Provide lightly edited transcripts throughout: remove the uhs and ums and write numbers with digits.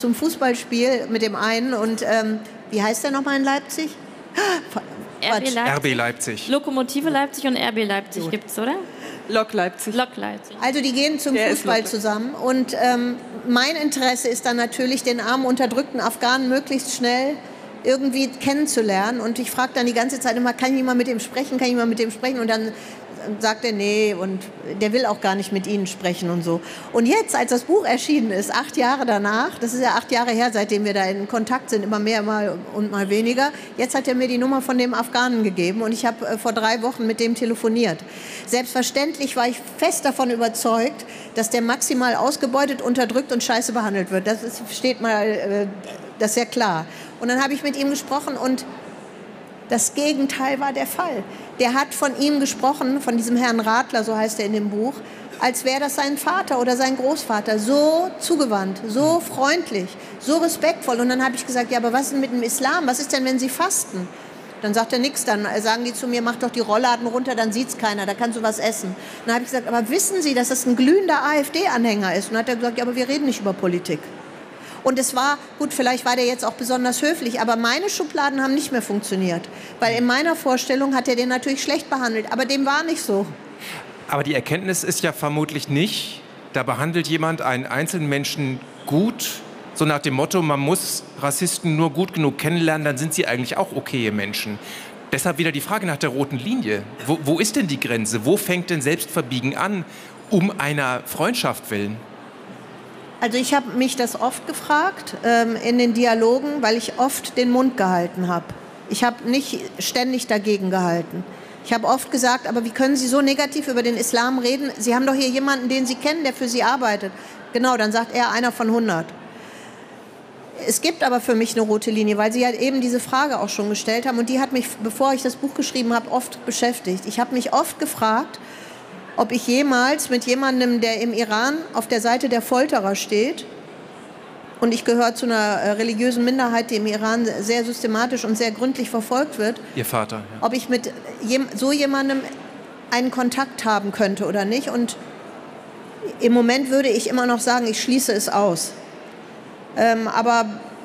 zum Fußballspiel mit dem einen und wie heißt der nochmal in Leipzig? RB Leipzig. Lokomotive Leipzig und RB Leipzig gibt es, oder? Lok Leipzig. Lok Leipzig. Also die gehen zum Fußball zusammen und mein Interesse ist dann natürlich, den armen, unterdrückten Afghanen möglichst schnell irgendwie kennenzulernen und ich frage dann die ganze Zeit immer, kann ich mal mit dem sprechen, und dann sagt er, nee, und der will auch gar nicht mit Ihnen sprechen und so. Und jetzt, als das Buch erschienen ist, 8 Jahre danach, das ist ja 8 Jahre her, seitdem wir da in Kontakt sind, immer mehr mal und mal weniger, jetzt hat er mir die Nummer von dem Afghanen gegeben und ich habe vor 3 Wochen mit dem telefoniert. Selbstverständlich war ich fest davon überzeugt, dass der maximal ausgebeutet, unterdrückt und scheiße behandelt wird. Das ist ja klar. Und dann habe ich mit ihm gesprochen und das Gegenteil war der Fall. Der hat von ihm gesprochen, von diesem Herrn Radler, so heißt er in dem Buch, als wäre das sein Vater oder sein Großvater. So zugewandt, so freundlich, so respektvoll. Und dann habe ich gesagt, ja, aber was ist denn mit dem Islam? Was ist denn, wenn Sie fasten? Dann sagt er nichts. Dann sagen die zu mir, mach doch die Rollladen runter, dann sieht's keiner, da kannst du was essen. Dann habe ich gesagt, aber wissen Sie, dass das ein glühender AfD-Anhänger ist? Und dann hat er gesagt, ja, aber wir reden nicht über Politik. Und es war, gut, vielleicht war der jetzt auch besonders höflich, aber meine Schubladen haben nicht mehr funktioniert. Weil in meiner Vorstellung hat er den natürlich schlecht behandelt, aber dem war nicht so. Aber die Erkenntnis ist ja vermutlich nicht, da behandelt jemand einen einzelnen Menschen gut, so nach dem Motto, man muss Rassisten nur gut genug kennenlernen, dann sind sie eigentlich auch okaye Menschen. Deshalb wieder die Frage nach der roten Linie. Wo ist denn die Grenze? Wo fängt denn Selbstverbiegen an, um einer Freundschaft willen? Also ich habe mich das oft gefragt in den Dialogen, weil ich oft den Mund gehalten habe. Ich habe nicht ständig dagegen gehalten. Ich habe oft gesagt, aber wie können Sie so negativ über den Islam reden? Sie haben doch hier jemanden, den Sie kennen, der für Sie arbeitet. Genau, dann sagt er, einer von 100. Es gibt aber für mich eine rote Linie, weil Sie ja eben diese Frage auch schon gestellt haben. Und die hat mich, bevor ich das Buch geschrieben habe, oft beschäftigt. Ich habe mich oft gefragt, ob ich jemals mit jemandem, der im Iran auf der Seite der Folterer steht, und ich gehöre zu einer religiösen Minderheit, die im Iran sehr systematisch und sehr gründlich verfolgt wird, Ihr Vater, ja. Ob ich mit so jemandem einen Kontakt haben könnte oder nicht. Und im Moment würde ich immer noch sagen, ich schließe es aus. Aber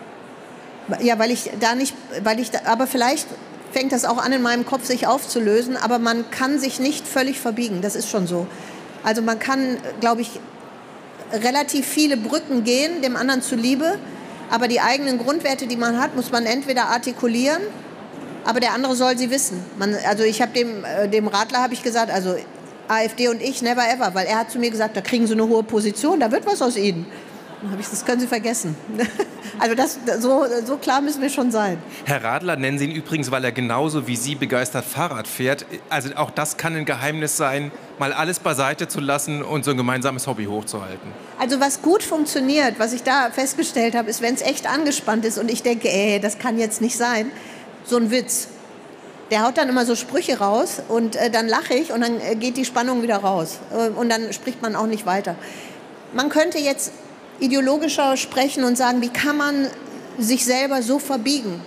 vielleicht fängt das auch an, in meinem Kopf sich aufzulösen, aber man kann sich nicht völlig verbiegen, das ist schon so. Also man kann, glaube ich, relativ viele Brücken gehen, dem anderen zuliebe, aber die eigenen Grundwerte, die man hat, muss man entweder artikulieren, aber der andere soll sie wissen. Also ich habe dem Radler habe ich gesagt, also AfD und ich, never ever, weil er hat zu mir gesagt, da kriegen Sie eine hohe Position, da wird was aus Ihnen. Dann habe ich, das können Sie vergessen. Also so klar müssen wir schon sein. Herr Radler nennen Sie ihn übrigens, weil er genauso wie Sie begeistert Fahrrad fährt. Also auch das kann ein Geheimnis sein, mal alles beiseite zu lassen und so ein gemeinsames Hobby hochzuhalten. Also was gut funktioniert, was ich da festgestellt habe, ist, wenn es echt angespannt ist und ich denke, das kann jetzt nicht sein, so ein Witz. Der haut dann immer so Sprüche raus und dann lache ich und dann geht die Spannung wieder raus. Und dann spricht man auch nicht weiter. Man könnte jetzt ideologischer sprechen und sagen, wie kann man sich selber so verbiegen?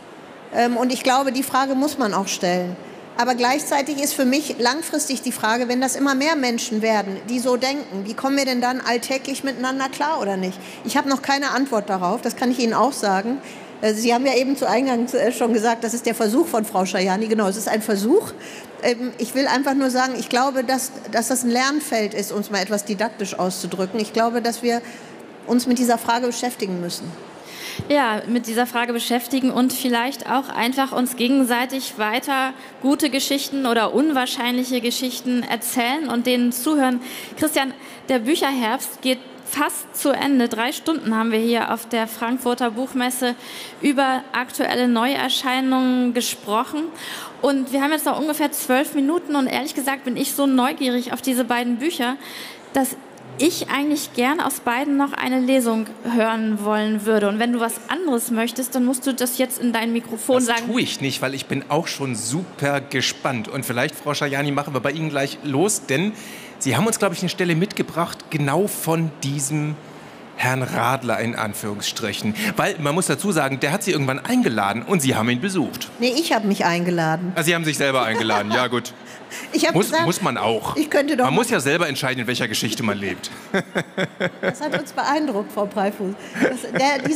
Und ich glaube, die Frage muss man auch stellen. Aber gleichzeitig ist für mich langfristig die Frage, wenn das immer mehr Menschen werden, die so denken, wie kommen wir denn dann alltäglich miteinander klar oder nicht? Ich habe noch keine Antwort darauf, das kann ich Ihnen auch sagen. Sie haben ja eben zu Eingang schon gesagt, das ist der Versuch von Frau Schajani. Genau, es ist ein Versuch. Ich will einfach nur sagen, ich glaube, dass das ein Lernfeld ist, uns mal etwas didaktisch auszudrücken. Ich glaube, dass wir uns mit dieser Frage beschäftigen müssen. Ja, mit dieser Frage beschäftigen und vielleicht auch einfach uns gegenseitig weiter gute Geschichten oder unwahrscheinliche Geschichten erzählen und denen zuhören. Christian, der Bücherherbst geht fast zu Ende. 3 Stunden haben wir hier auf der Frankfurter Buchmesse über aktuelle Neuerscheinungen gesprochen. Und wir haben jetzt noch ungefähr 12 Minuten und ehrlich gesagt bin ich so neugierig auf diese beiden Bücher, dass ich eigentlich gern aus beiden noch eine Lesung hören wollen würde. Und wenn du was anderes möchtest, dann musst du das jetzt in dein Mikrofon sagen. Das tue ich nicht, weil ich bin auch schon super gespannt. Und vielleicht, Frau Schajani, machen wir bei Ihnen gleich los, denn Sie haben uns, glaube ich, eine Stelle mitgebracht, genau von diesem Herrn Radler in Anführungsstrichen. Weil, man muss dazu sagen, der hat Sie irgendwann eingeladen und Sie haben ihn besucht. Nee, ich habe mich eingeladen. Also Sie haben sich selber eingeladen, ja gut. Muss man auch. Man muss ja selber entscheiden, in welcher Geschichte man lebt. Das hat uns beeindruckt, Frau Preifuß.